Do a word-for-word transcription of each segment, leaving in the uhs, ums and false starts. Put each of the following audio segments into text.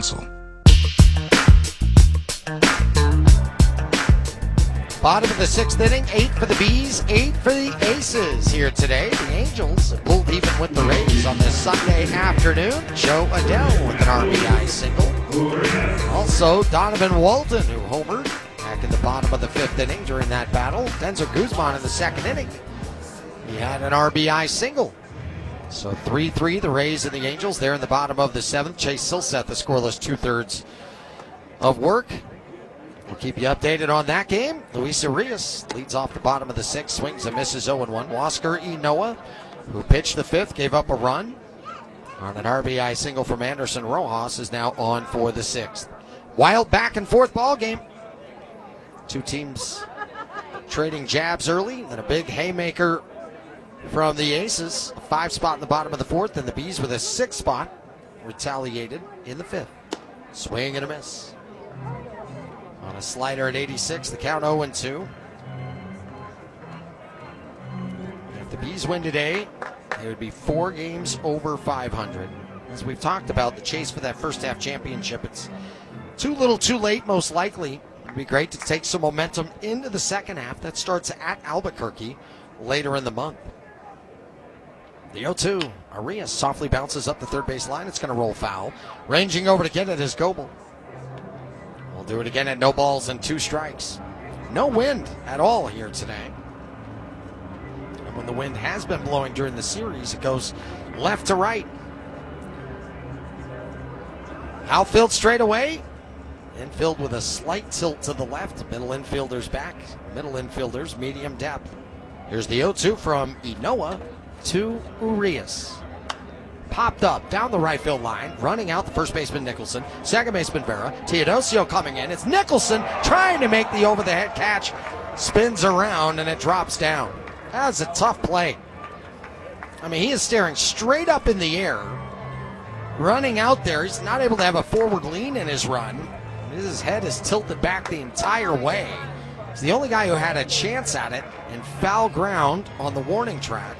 Council. Bottom of the sixth inning, eight for the Bees, eight for the Aces here today. The Angels have pulled even with the Rays on this Sunday afternoon. Joe Adell with an R B I single. Also, Donovan Walton, who homered back in the bottom of the fifth inning during that battle. Denzer Guzman in the second inning. He had an R B I single. So three three, the Rays and the Angels. There in the bottom of the seventh. Chase Silseth, the scoreless two-thirds of work. We'll keep you updated on that game. Luis Urias leads off the bottom of the sixth, swings and misses oh and one. Huascar Ynoa, who pitched the fifth, gave up a run on an R B I single from Anderson Rojas, is now on for the sixth. Wild back and forth ball game. Two teams trading jabs early, and a big haymaker from the Aces. A five spot in the bottom of the fourth, and the Bees with a six spot retaliated in the fifth. Swing and a miss. On a slider at eighty-six, the count oh and two. If the Bees win today, it would be four games over five hundred. As we've talked about, the chase for that first half championship, it's too little too late, most likely. It would be great to take some momentum into the second half. That starts at Albuquerque later in the month. The oh two, Arias softly bounces up the third base line. It's going to roll foul. Ranging over to get it is Goebel. We'll do it again at no balls and two strikes. No wind at all here today. And when the wind has been blowing during the series, it goes left to right. Outfield straight away. Infield with a slight tilt to the left. Middle infielders back. Middle infielders medium depth. Here's the oh two from Ynoa to Urias. Popped up down the right field line, running out the first baseman Nicholson, second baseman Vera, Teodosio coming in. It's Nicholson trying to make the over-the-head catch, spins around and it drops down. That's a tough play. I mean, he is staring straight up in the air, running out there. He's not able to have a forward lean in his run. His head is tilted back the entire way. He's the only guy who had a chance at it in foul ground on the warning track.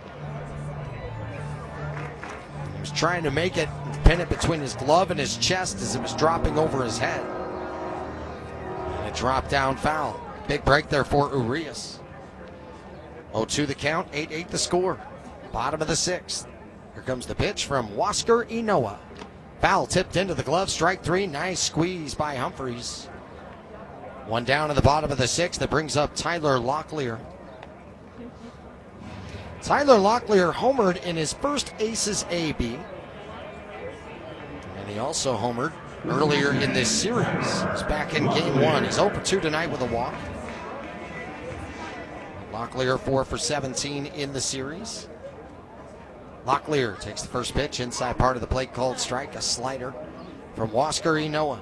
Trying to make it, pin it between his glove and his chest as it was dropping over his head. And it dropped down foul. Big break there for Urias. oh two the count, eight eight the score. Bottom of the sixth. Here comes the pitch from Huascar Ynoa. Foul tipped into the glove, strike three. Nice squeeze by Humphreys. One down in the bottom of the sixth that brings up Tyler Locklear. Tyler Locklear homered in his first Aces A B. And he also homered earlier in this series. He's back in game one. He's oh for two tonight with a walk. Locklear four for seventeen in the series. Locklear takes the first pitch, inside part of the plate, called strike, a slider from Huascar Ynoa.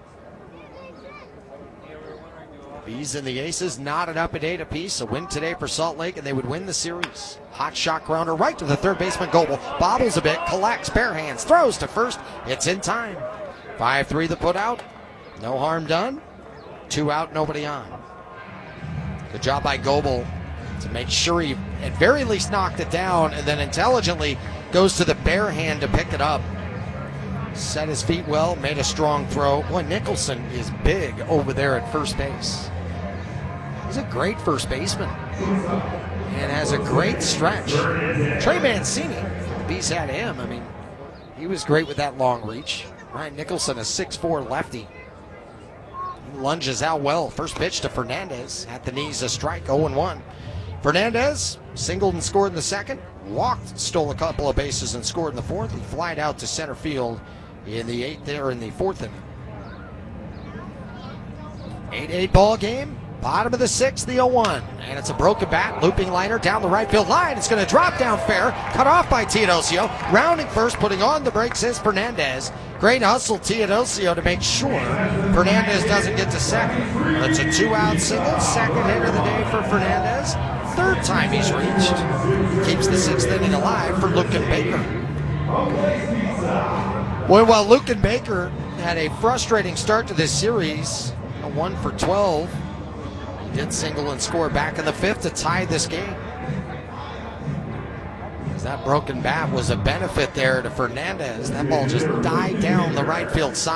Bees and the Aces knotted up at eight apiece. A win today for Salt Lake, and they would win the series. Hot shot grounder right to the third baseman, Goebel. Bobbles a bit, collects, bare hands, throws to first. It's in time. five three the put out. No harm done. Two out, nobody on. Good job by Goebel to make sure he at very least knocked it down, and then intelligently goes to the bare hand to pick it up. Set his feet well, made a strong throw. Boy, Nicholson is big over there at first base. He's a great first baseman and has a great stretch. Trey Mancini, the Bees had him. I mean, he was great with that long reach. Ryan Nicholson, a six four lefty. He lunges out well. First pitch to Fernandez. At the knees, a strike, oh and one. Fernandez singled and scored in the second. Walked, stole a couple of bases and scored in the fourth. He flied out to center field in the eighth there in the fourth inning. eight eight ball game. Bottom of the sixth, the oh one. And it's a broken bat, looping liner down the right field line. It's going to drop down fair. Cut off by Teodosio. Rounding first, putting on the brakes is Fernandez. Great hustle, Teodosio, to make sure Fernandez doesn't get to second. It's a two-out single. Second hit of the day for Fernandez. Third time he's reached. Keeps the sixth inning alive for Luken Baker. Well, while Luken Baker had a frustrating start to this series, a one for twelve, he did single and score back in the fifth to tie this game. As that broken bat was a benefit there to Fernandez. That ball just died down the right field side.